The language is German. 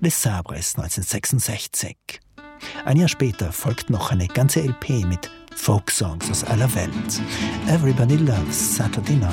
Les Sabres 1966. Ein Jahr später folgt noch eine ganze LP mit Folksongs aus aller Welt. Everybody Loves Saturday Night.